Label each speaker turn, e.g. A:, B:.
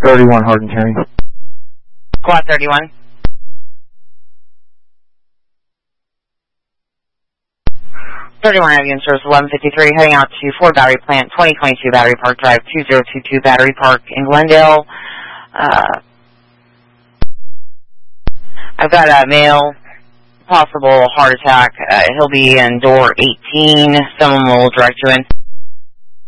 A: 31 Hardin County.
B: Squad 31. Ambulance Service 1153, heading out to Ford Battery Plant, 2022 Battery Park Drive, 2022 Battery Park in Glendale. I've got a male, possible heart attack. He'll be in door 18. Someone will direct you in.